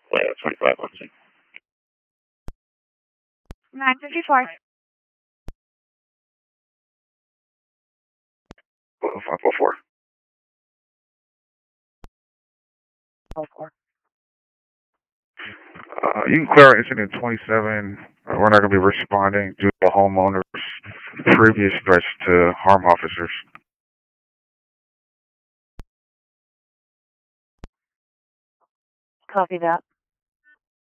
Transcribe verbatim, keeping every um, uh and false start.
Yeah, twenty-five, let's see. nine fifty-four. five oh four. Oh, four. Uh, you can clear incident twenty-seven. Uh, we're not going to be responding due to the homeowner's previous threats to harm officers. Copy that.